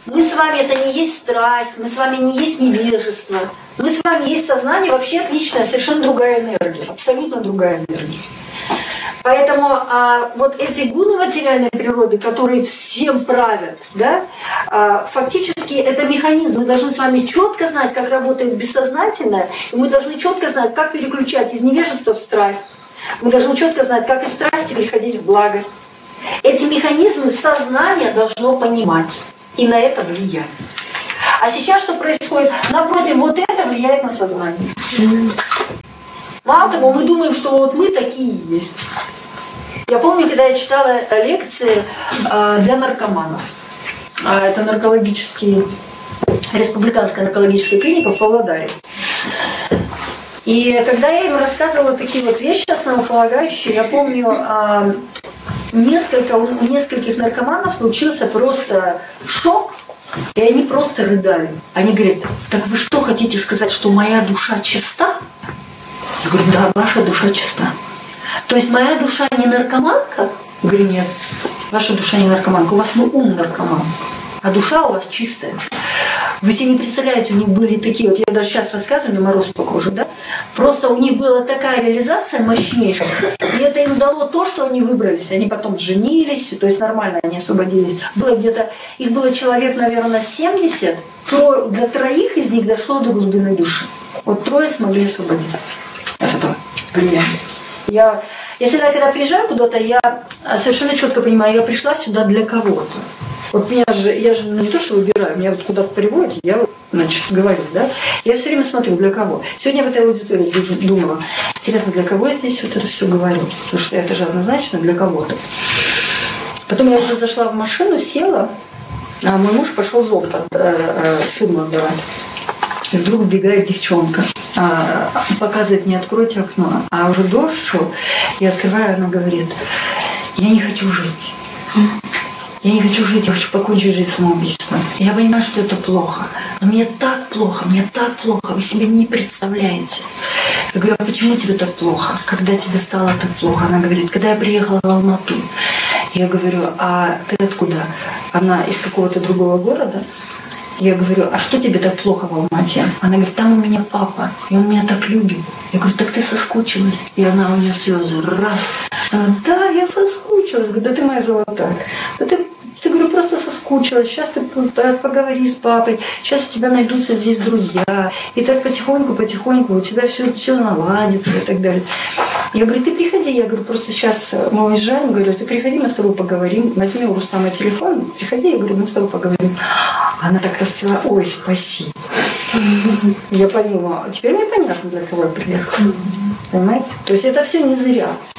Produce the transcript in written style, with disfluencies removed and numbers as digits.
Мы с вами это не есть страсть, мы с вами не есть невежество. Мы с вами есть сознание, вообще отличная, совершенно другая энергия, абсолютно другая энергия. Поэтому вот эти гуны материальной природы, которые всем правят, да, фактически это механизм. Мы должны с вами четко знать, как работает бессознательное, и мы должны четко знать, как переключать из невежества в страсть. Мы должны четко знать, как из страсти переходить в благость. Эти механизмы сознание должно понимать и на это влиять. А сейчас что происходит? Напротив, вот это влияет на сознание. Мало того, мы думаем, что вот мы такие есть. Я помню, когда я читала лекции для наркоманов. Это республиканская наркологическая клиника в Павлодаре. И когда я им рассказывала такие вот вещи основополагающие, я помню, у нескольких наркоманов случился просто шок, и они просто рыдали. Они говорят: так вы что, хотите сказать, что моя душа чиста? Я говорю: да, ваша душа чиста. То есть моя душа не наркоманка? Я говорю: нет, ваша душа не наркоманка, у вас ум наркоман, а душа у вас чистая. Вы себе не представляете, у них были такие, вот я даже сейчас рассказываю, у меня мороз по коже, да? Просто у них была такая реализация мощнейшая, и это им дало то, что они выбрались. Они потом женились, то есть нормально они освободились. Их было человек, наверное, 70, для 3 из них дошло до глубины души. Вот 3 смогли освободиться от этого влияния. Я всегда, когда приезжаю куда-то, я совершенно четко понимаю, я пришла сюда для кого-то. Вот я же не то, что выбираю, меня вот куда-то приводят, я, говорю, да. Я все время смотрю, для кого. Сегодня в этой аудитории думала, интересно, для кого я здесь вот это все говорю, потому что это же однозначно для кого-то. Потом я уже зашла в машину, села, а мой муж пошел зонт сыну отдавать. И вдруг вбегает девчонка, показывает мне: откройте окно. А уже дождь шел, я открываю, она говорит: я не хочу жить. Я не хочу жить, я хочу покончить жизнь самоубийством. И я понимаю, что это плохо. Но мне так плохо, вы себе не представляете. Я говорю: а почему тебе так плохо? Когда тебе стало так плохо? Она говорит: когда я приехала в Алмату. Я говорю: а ты откуда? Она из какого-то другого города. Я говорю: а что тебе так плохо в Алмате? Она говорит: там у меня папа, и он меня так любит. Я говорю: так ты соскучилась? И у нее слезы. Раз. Она: да, я соскучилась. Я говорю: да ты моя золотая. Да ты говорю, просто соскучилась. Сейчас ты поговори с папой. Сейчас у тебя найдутся здесь друзья. И так потихоньку у тебя все наладится и так далее. Я говорю: ты приходи. Я говорю: просто сейчас мы уезжаем. Говорю: ты приходи, мы с тобой поговорим. Возьми у Рустама телефон. Приходи. Я говорю: мы с тобой поговорим. Она так расцвела: ой, спасибо. Я поняла. Теперь мне понятно, для кого я приехала. Понимаете? То есть это все не зря.